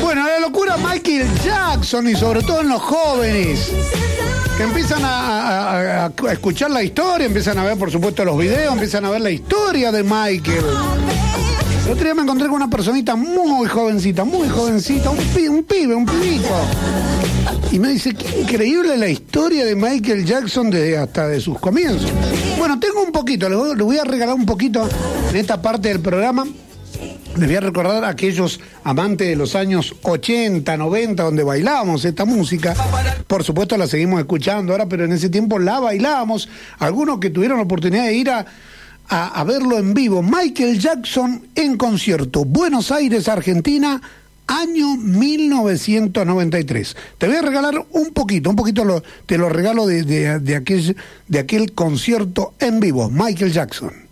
Bueno, la locura Michael Jackson y sobre todo en los jóvenes que empiezan a escuchar la historia, empiezan a ver por supuesto los videos, empiezan a ver la historia de Michael. El otro día me encontré con una personita muy jovencita, un pibito. Y me dice, qué increíble la historia de Michael Jackson hasta de sus comienzos. Bueno, tengo un poquito, les voy a regalar un poquito en esta parte del programa. Les voy a recordar a aquellos amantes de los años 80, 90, donde bailábamos esta música. Por supuesto la seguimos escuchando ahora, pero en ese tiempo la bailábamos. Algunos que tuvieron la oportunidad de ir a verlo en vivo. Michael Jackson en concierto. Buenos Aires, Argentina, año 1993. Te voy a regalar un poquito te lo regalo de aquel concierto en vivo. Michael Jackson.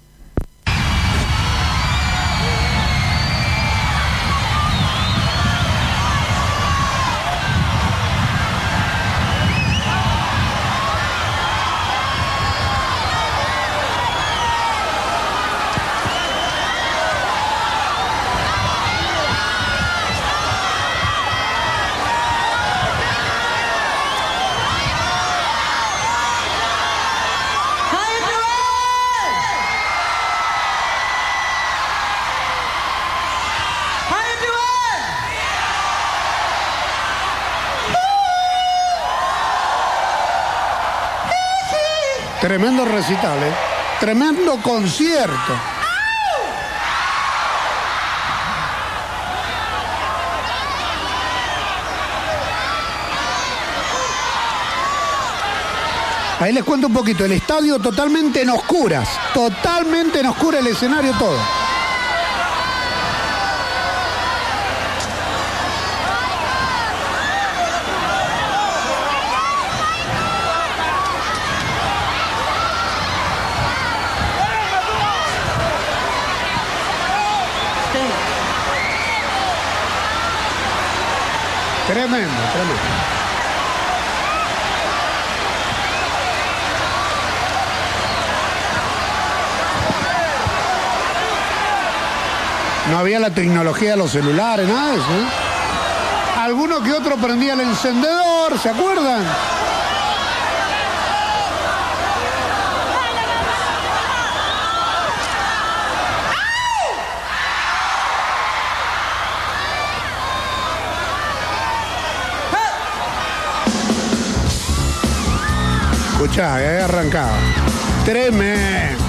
Tremendo recital, tremendo concierto. Ahí les cuento un poquito, el estadio totalmente en oscuras, el escenario todo. Tremendo. No había la tecnología de los celulares, nada de eso, Alguno que otro prendía el encendedor, ¿se acuerdan? Escuchá, arrancaba. Tremendo.